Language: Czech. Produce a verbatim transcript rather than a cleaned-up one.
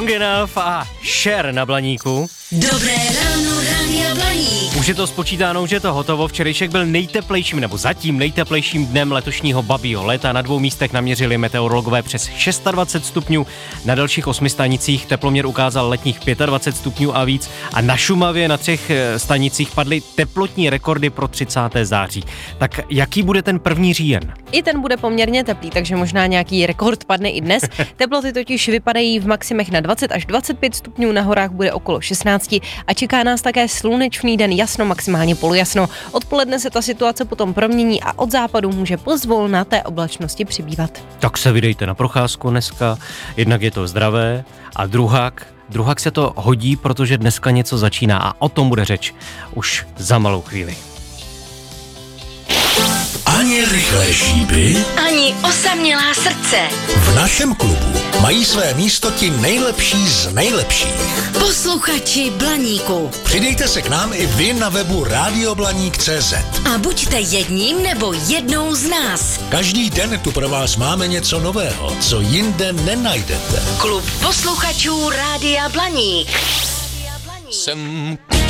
Strong Enough a Cher na Blaníku. Dobré ráno, Rádia Blaník. Už je to spočítáno, že je to hotovo. Včerejšek byl nejteplejším, nebo zatím nejteplejším dnem letošního babího léta. Na dvou místech naměřili meteorologové přes dvacet šest stupňů. Na dalších osmi stanicích teploměr ukázal letních dvacet pět stupňů a víc. A na Šumavě na třech stanicích padly teplotní rekordy pro třicátého září. Tak jaký bude ten první říjen? I ten bude poměrně teplý, takže možná nějaký rekord padne i dnes. Teploty totiž vypadají v maximech na dvacet až dvacet pět stupňů, na horách bude okolo šestnáct a čeká nás také slunečný den, jasno, maximálně polojasno. Odpoledne se ta situace potom promění a od západu může pozvolna té oblačnosti přibývat. Tak se vydejte na procházku dneska, jednak je to zdravé a druhák, druhák se to hodí, protože dneska něco začíná a o tom bude řeč už za malou chvíli. Ani rychlé šípy, Ani osamělá srdce. v našem klubu mají své místo ti nejlepší z nejlepších. Posluchači Blaníku. Přidejte se k nám i vy na webu radioblaník tečka cé zet. A buďte jedním nebo jednou z nás. Každý den tu pro vás máme něco nového, co jinde nenajdete. Klub posluchačů Rádia Blaník. Jsem